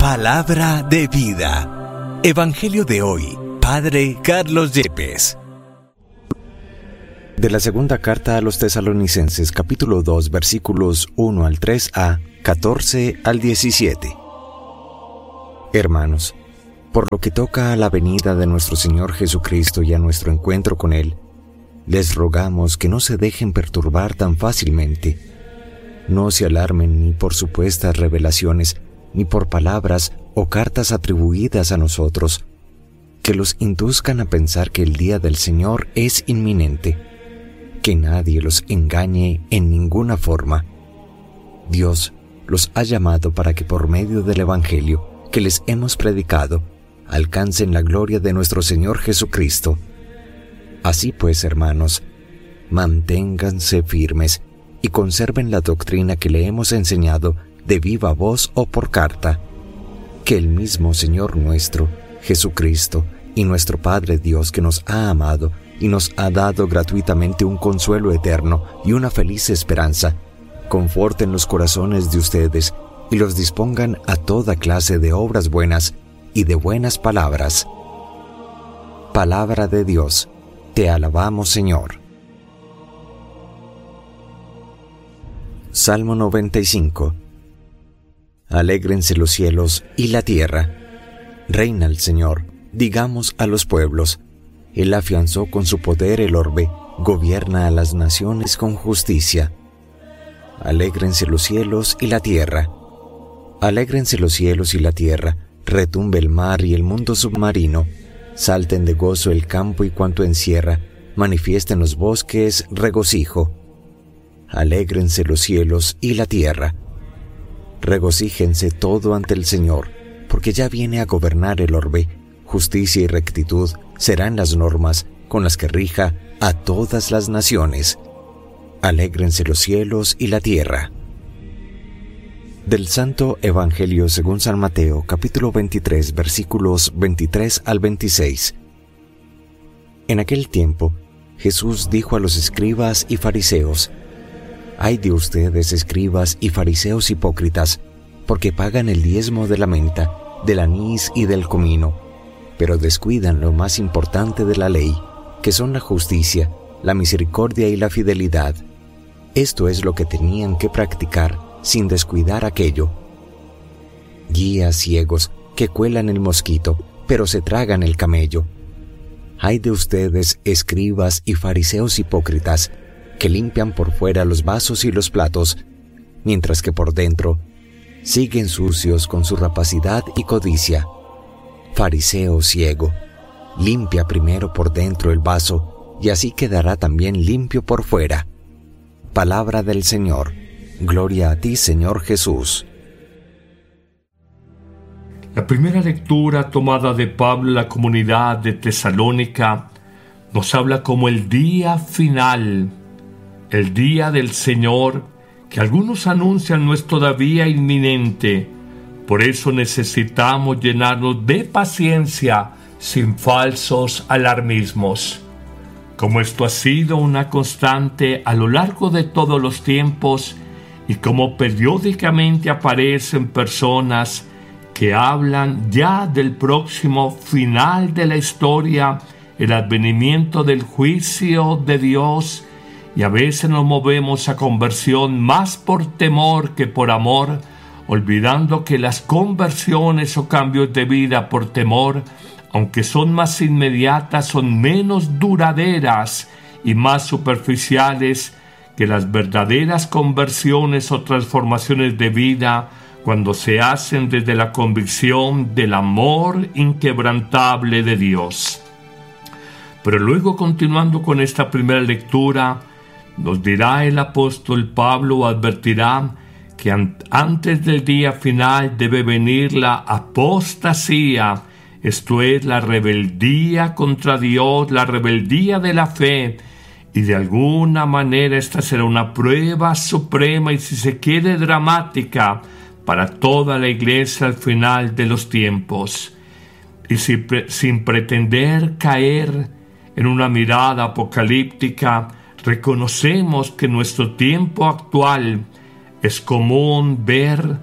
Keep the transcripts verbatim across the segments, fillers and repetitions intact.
Palabra de vida. Evangelio de hoy, Padre Carlos Yepes. De la segunda carta a los Tesalonicenses, capítulo dos, versículos uno al tres a catorce al diecisiete. Hermanos, por lo que toca a la venida de nuestro Señor Jesucristo y a nuestro encuentro con Él, les rogamos que no se dejen perturbar tan fácilmente. No se alarmen ni por supuestas revelaciones, ni por palabras o cartas atribuidas a nosotros, que los induzcan a pensar que el día del Señor es inminente. Que nadie los engañe en ninguna forma. Dios los ha llamado para que por medio del Evangelio que les hemos predicado, alcancen la gloria de nuestro Señor Jesucristo. Así pues, hermanos, manténganse firmes y conserven la doctrina que le hemos enseñado de viva voz o por carta. Que el mismo Señor nuestro, Jesucristo, y nuestro Padre Dios, que nos ha amado y nos ha dado gratuitamente un consuelo eterno y una feliz esperanza, conforten los corazones de ustedes y los dispongan a toda clase de obras buenas y de buenas palabras. Palabra de Dios, te alabamos, Señor. Salmo noventa y cinco. Alégrense los cielos y la tierra. Reina el Señor, digamos a los pueblos. Él afianzó con su poder el orbe, gobierna a las naciones con justicia. Alégrense los cielos y la tierra. Alégrense los cielos y la tierra, retumbe el mar y el mundo submarino. Salten de gozo el campo y cuanto encierra, manifiesten los bosques regocijo. Alégrense los cielos y la tierra. Regocíjense todo ante el Señor, porque ya viene a gobernar el orbe. Justicia y rectitud serán las normas con las que rija a todas las naciones. Alégrense los cielos y la tierra. Del Santo Evangelio según San Mateo, capítulo veintitrés, versículos veintitrés al veintiséis. En aquel tiempo, Jesús dijo a los escribas y fariseos: «Ay de ustedes, escribas y fariseos hipócritas, porque pagan el diezmo de la menta, del anís y del comino, pero descuidan lo más importante de la ley, que son la justicia, la misericordia y la fidelidad. Esto es lo que tenían que practicar sin descuidar aquello. Guías ciegos que cuelan el mosquito, pero se tragan el camello. Ay de ustedes, escribas y fariseos hipócritas, que limpian por fuera los vasos y los platos, mientras que por dentro siguen sucios con su rapacidad y codicia. Fariseo ciego, limpia primero por dentro el vaso, y así quedará también limpio por fuera». Palabra del Señor. Gloria a ti, Señor Jesús. La primera lectura tomada de Pablo en la comunidad de Tesalónica nos habla como el día final, el día del Señor, que algunos anuncian no es todavía inminente. Por eso necesitamos llenarnos de paciencia sin falsos alarmismos. Como esto ha sido una constante a lo largo de todos los tiempos y como periódicamente aparecen personas que hablan ya del próximo final de la historia, el advenimiento del juicio de Dios, y a veces nos movemos a conversión más por temor que por amor, olvidando que las conversiones o cambios de vida por temor, aunque son más inmediatas, son menos duraderas y más superficiales que las verdaderas conversiones o transformaciones de vida cuando se hacen desde la convicción del amor inquebrantable de Dios. Pero luego, continuando con esta primera lectura, nos dirá el apóstol Pablo, advertirá que an- antes del día final debe venir la apostasía, esto es, la rebeldía contra Dios, la rebeldía de la fe, y de alguna manera esta será una prueba suprema y, si se quiere, dramática para toda la iglesia al final de los tiempos. Y si pre- sin pretender caer en una mirada apocalíptica, reconocemos que en nuestro tiempo actual es común ver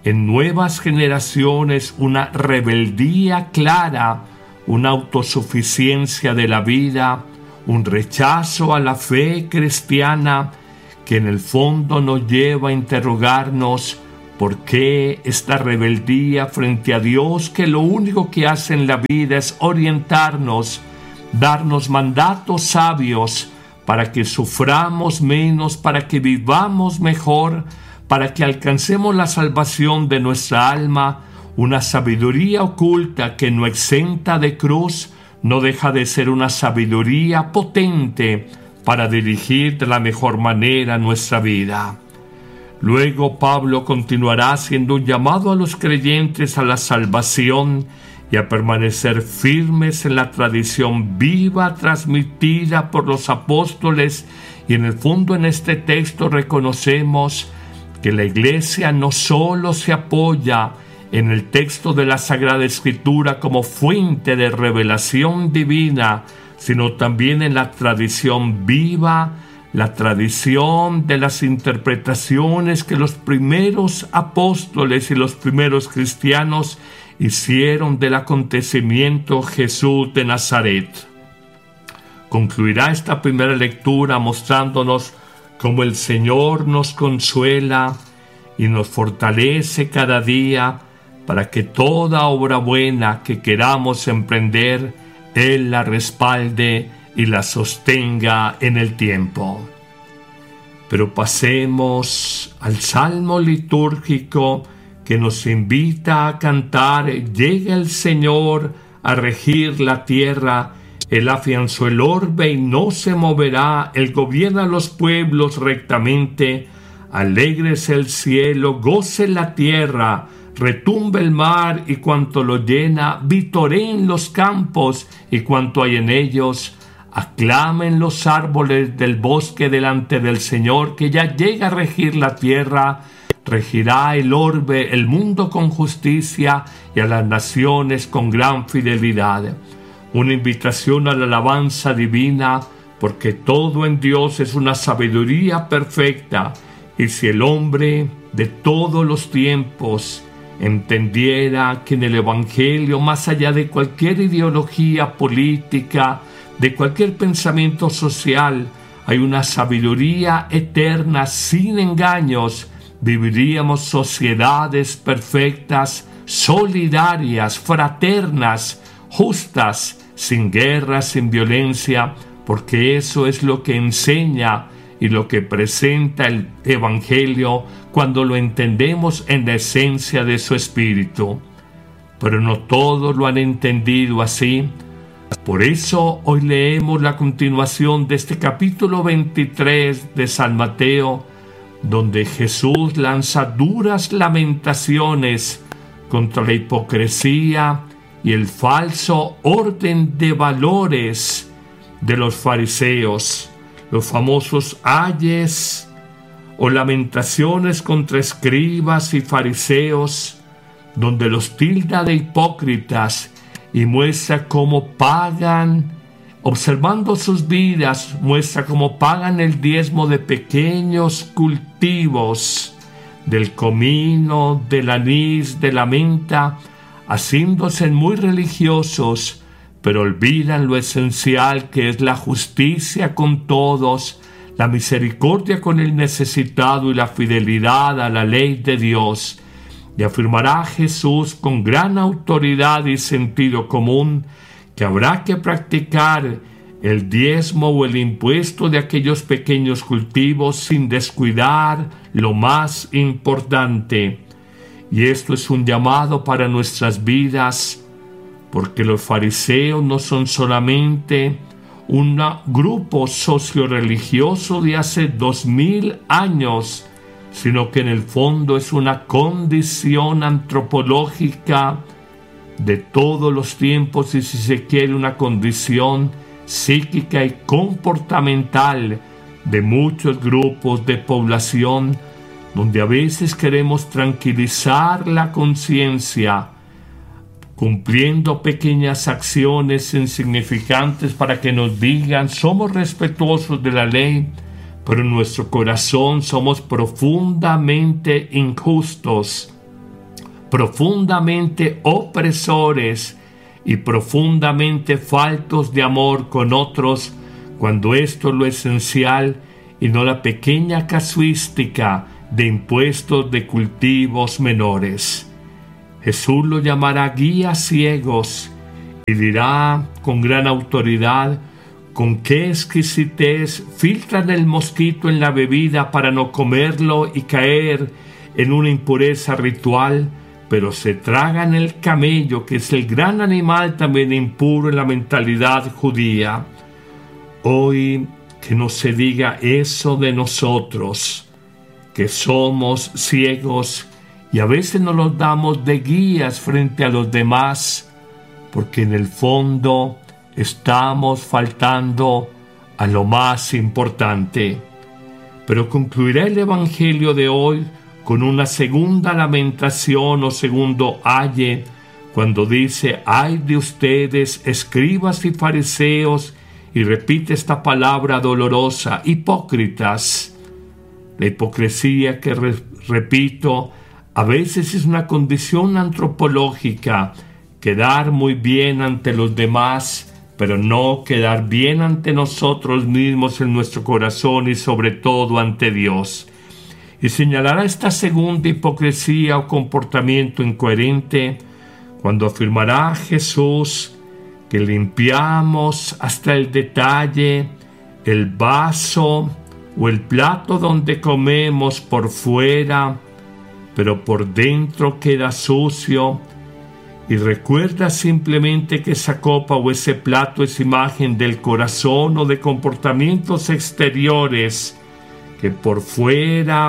en nuevas generaciones una rebeldía clara, una autosuficiencia de la vida, un rechazo a la fe cristiana que en el fondo nos lleva a interrogarnos por qué esta rebeldía frente a Dios, que lo único que hace en la vida es orientarnos, darnos mandatos sabios para que suframos menos, para que vivamos mejor, para que alcancemos la salvación de nuestra alma, una sabiduría oculta que no exenta de cruz, no deja de ser una sabiduría potente para dirigir de la mejor manera nuestra vida. Luego Pablo continuará haciendo un llamado a los creyentes a la salvación y a permanecer firmes en la tradición viva transmitida por los apóstoles, y en el fondo en este texto reconocemos que la Iglesia no solo se apoya en el texto de la Sagrada Escritura como fuente de revelación divina, sino también en la tradición viva, la tradición de las interpretaciones que los primeros apóstoles y los primeros cristianos hicieron del acontecimiento Jesús de Nazaret. Concluirá esta primera lectura mostrándonos cómo el Señor nos consuela y nos fortalece cada día para que toda obra buena que queramos emprender, Él la respalde y la sostenga en el tiempo. Pero pasemos al salmo litúrgico que nos invita a cantar: llega el Señor a regir la tierra, Él afianzó el orbe y no se moverá, Él gobierna a los pueblos rectamente, alégrese el cielo, goce la tierra, retumbe el mar y cuanto lo llena, vitoreen los campos y cuanto hay en ellos, aclamen los árboles del bosque delante del Señor, que ya llega a regir la tierra, regirá el orbe, el mundo con justicia y a las naciones con gran fidelidad. Una invitación a la alabanza divina, porque todo en Dios es una sabiduría perfecta, y si el hombre de todos los tiempos entendiera que en el Evangelio, más allá de cualquier ideología política, de cualquier pensamiento social, hay una sabiduría eterna sin engaños, viviríamos sociedades perfectas, solidarias, fraternas, justas, sin guerra, sin violencia, porque eso es lo que enseña y lo que presenta el Evangelio cuando lo entendemos en la esencia de su espíritu. Pero no todos lo han entendido así. Por eso hoy leemos la continuación de este capítulo veintitrés de San Mateo, donde Jesús lanza duras lamentaciones contra la hipocresía y el falso orden de valores de los fariseos, los famosos ayes o lamentaciones contra escribas y fariseos, donde los tilda de hipócritas y muestra cómo pagan, observando sus vidas, muestra cómo pagan el diezmo de pequeños cultivos, del comino, del anís, de la menta, haciéndose muy religiosos, pero olvidan lo esencial que es la justicia con todos, la misericordia con el necesitado y la fidelidad a la ley de Dios. Y afirmará Jesús con gran autoridad y sentido común que habrá que practicar el diezmo o el impuesto de aquellos pequeños cultivos sin descuidar lo más importante. Y esto es un llamado para nuestras vidas, porque los fariseos no son solamente un grupo socio-religioso de hace dos mil años, sino que en el fondo es una condición antropológica de todos los tiempos y, si se quiere, una condición psíquica y comportamental de muchos grupos de población, donde a veces queremos tranquilizar la conciencia cumpliendo pequeñas acciones insignificantes para que nos digan somos respetuosos de la ley, pero en nuestro corazón somos profundamente injustos. profundamente opresores y profundamente faltos de amor con otros, cuando esto es lo esencial y no la pequeña casuística de impuestos de cultivos menores. Jesús lo llamará guías ciegos y dirá con gran autoridad con qué exquisitez filtran el mosquito en la bebida para no comerlo y caer en una impureza ritual, pero se tragan el camello, que es el gran animal también impuro en la mentalidad judía. Hoy que no se diga eso de nosotros, que somos ciegos y a veces nos los damos de guías frente a los demás, porque en el fondo estamos faltando a lo más importante. Pero concluirá el Evangelio de hoy con una segunda lamentación o segundo aye, cuando dice: ay de ustedes, escribas y fariseos, y repite esta palabra dolorosa, hipócritas. La hipocresía que re- repito, a veces es una condición antropológica, quedar muy bien ante los demás, pero no quedar bien ante nosotros mismos en nuestro corazón y sobre todo ante Dios. Y señalará esta segunda hipocresía o comportamiento incoherente cuando afirmará a Jesús que limpiamos hasta el detalle el vaso o el plato donde comemos por fuera, pero por dentro queda sucio, y recuerda simplemente que esa copa o ese plato es imagen del corazón o de comportamientos exteriores que por fuera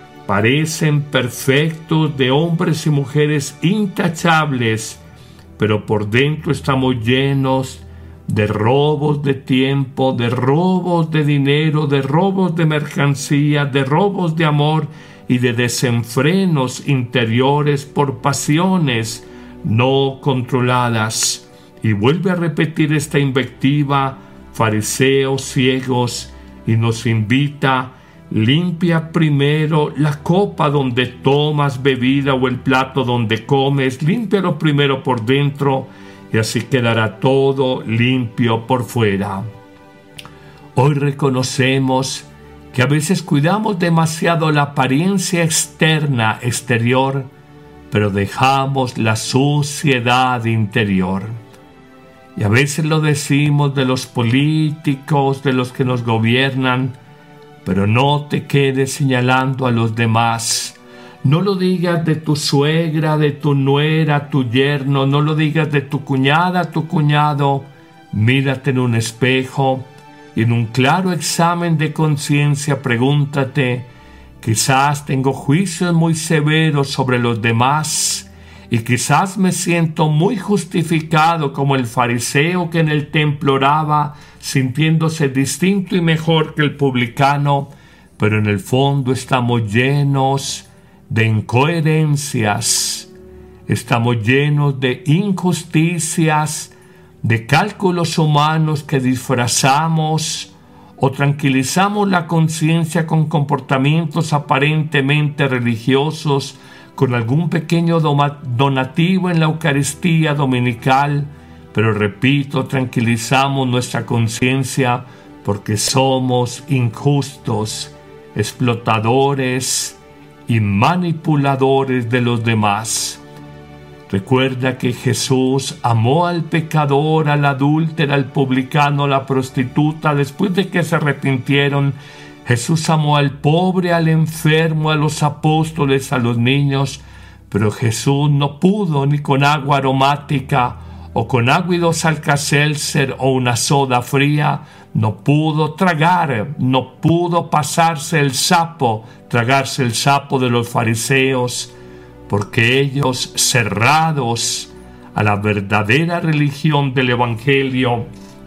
parecen perfectos, de hombres y mujeres intachables, pero por dentro estamos llenos de robos de tiempo, de robos de dinero, de robos de mercancía, de robos de amor y de desenfrenos interiores por pasiones no controladas. Y vuelve a repetir esta invectiva: fariseos ciegos, y nos invita: limpia primero la copa donde tomas bebida o el plato donde comes, límpialo primero por dentro, y así quedará todo limpio por fuera. Hoy reconocemos que a veces cuidamos demasiado la apariencia externa, exterior, pero dejamos la suciedad interior. Y a veces lo decimos de los políticos, de los que nos gobiernan, pero no te quedes señalando a los demás. No lo digas de tu suegra, de tu nuera, tu yerno, no lo digas de tu cuñada, tu cuñado. Mírate en un espejo y en un claro examen de conciencia pregúntate: quizás tengo juicios muy severos sobre los demás y quizás me siento muy justificado como el fariseo que en el templo oraba, sintiéndose distinto y mejor que el publicano, pero en el fondo estamos llenos de incoherencias, estamos llenos de injusticias, de cálculos humanos que disfrazamos o tranquilizamos la conciencia con comportamientos aparentemente religiosos, con algún pequeño donativo en la Eucaristía dominical, pero repito, tranquilizamos nuestra conciencia porque somos injustos, explotadores y manipuladores de los demás. Recuerda que Jesús amó al pecador, al adúltero, al publicano, a la prostituta. Después de que se arrepintieron, Jesús amó al pobre, al enfermo, a los apóstoles, a los niños. Pero Jesús no pudo ni con agua aromática o con agua y dos Alka-Seltzer o una soda fría, no pudo tragar, no pudo pasarse el sapo, tragarse el sapo de los fariseos, porque ellos, cerrados a la verdadera religión del Evangelio,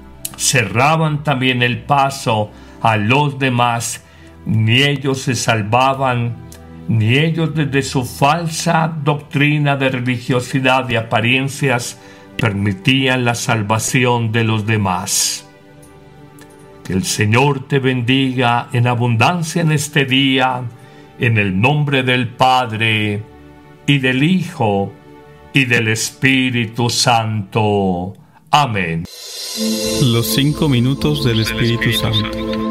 cerraban también el paso a los demás. Ni ellos se salvaban, ni ellos desde su falsa doctrina de religiosidad y apariencias permitían la salvación de los demás. Que el Señor te bendiga en abundancia en este día, en el nombre del Padre, y del Hijo, y del Espíritu Santo. Amén. Los cinco minutos del Espíritu Santo.